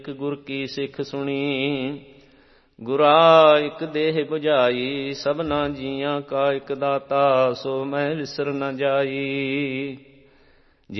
ਇੱਕ ਗੁਰ ਕੀ ਸਿੱਖ ਸੁਣੀ। ਗੁਰਾ ਇੱਕ ਦੇਹ 부ਝਾਈ, ਸਭਨਾ ਜੀਆਂ ਕਾ ਇੱਕ ਦਾਤਾ, ਸੋ ਮੈਂ ਵਿਸਰ ਨ ਜਾਈ।